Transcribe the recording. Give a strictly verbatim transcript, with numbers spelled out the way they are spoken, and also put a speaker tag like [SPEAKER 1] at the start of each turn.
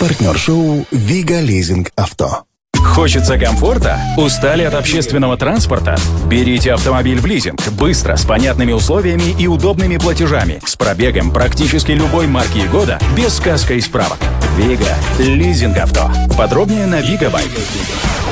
[SPEAKER 1] Партнер шоу «Вига Лизинг Авто».
[SPEAKER 2] Хочется комфорта? Устали от общественного транспорта? Берите автомобиль в лизинг. Быстро, с понятными условиями и удобными платежами. С пробегом практически любой марки и года, без сказка и справок. «Вига Лизинг Авто». Подробнее на Вига Байк.